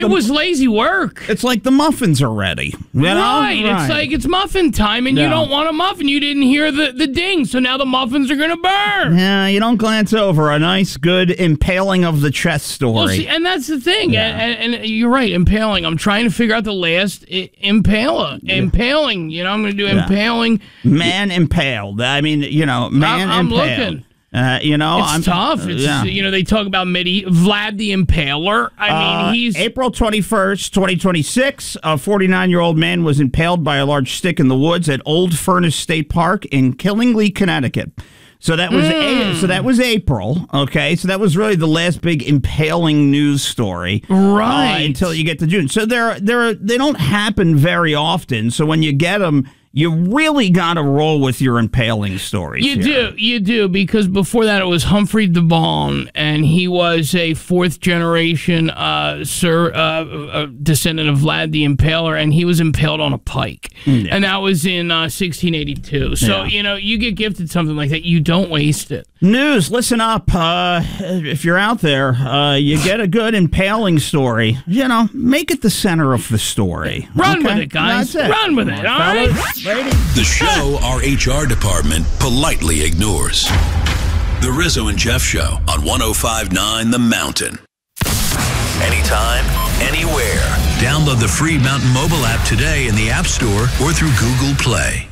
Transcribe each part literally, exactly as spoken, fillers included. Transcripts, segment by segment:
It was lazy work. It's like the muffins are ready. You know? Right. right. It's like it's muffin time, and yeah. you don't want a muffin. You didn't hear the, the ding, so now the muffins are going to burn. Yeah, you don't glance over a nice, good impaling of the chest story. Well, see, and that's the thing. Yeah. And, and, and you're right, impaling. I'm trying to figure out the last I- impaler. Yeah. Impaling. You know, I'm going to do yeah. impaling. Man impaled. I mean, you know, man I- I'm impaled. looking. Uh, you know, it's I'm tough. It's, yeah. You know, they talk about Midi, Vlad the Impaler. I mean, uh, he's April twenty-first, twenty twenty-six. A forty-nine-year-old man was impaled by a large stick in the woods at Old Furnace State Park in Killingly, Connecticut. So that was mm. a, so that was April. Okay, so that was really the last big impaling news story, right? Uh, until you get to June. So they're they're they don't happen very often. So when you get them, you really got to roll with your impaling stories. You here. do, you do, because before that it was Humphrey de Bon, and he was a fourth generation uh, sir, uh, uh, descendant of Vlad the Impaler, and he was impaled on a pike, yeah. and that was in uh, sixteen eighty-two. So, yeah. you know, you get gifted something like that, you don't waste it. News, listen up. Uh, if you're out there, uh, you get a good impaling story, you know, make it the center of the story. Run okay? with it, guys. That's it. Run with it, all right? The show our H R department politely ignores. The Rizzo and Jeff Show on one oh five point nine The Mountain. Anytime, anywhere. Download the free Mountain mobile app today in the App Store or through Google Play.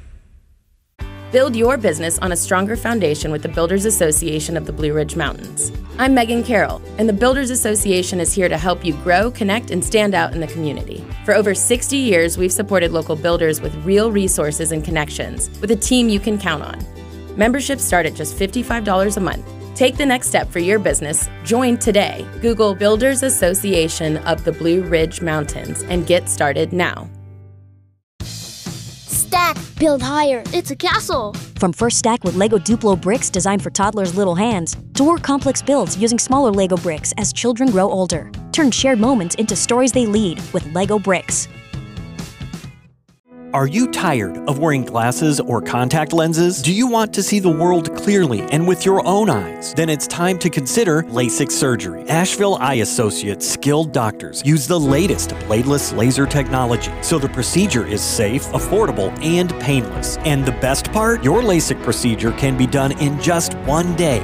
Build your business on a stronger foundation with the Builders Association of the Blue Ridge Mountains. I'm Megan Carroll, and the Builders Association is here to help you grow, connect, and stand out in the community. For over sixty years, we've supported local builders with real resources and connections, with a team you can count on. Memberships start at just fifty-five dollars a month. Take the next step for your business. Join today. Google Builders Association of the Blue Ridge Mountains and get started now. Stack, build higher. It's a castle. From First Stack with Lego Duplo bricks designed for toddlers' little hands, to more complex builds using smaller Lego bricks as children grow older. Turn shared moments into stories they lead with Lego bricks. Are you tired of wearing glasses or contact lenses? Do you want to see the world clearly and with your own eyes? Then it's time to consider LASIK surgery. Asheville Eye Associates skilled doctors use the latest bladeless laser technology, so the procedure is safe, affordable, and painless. And the best part? Your LASIK procedure can be done in just one day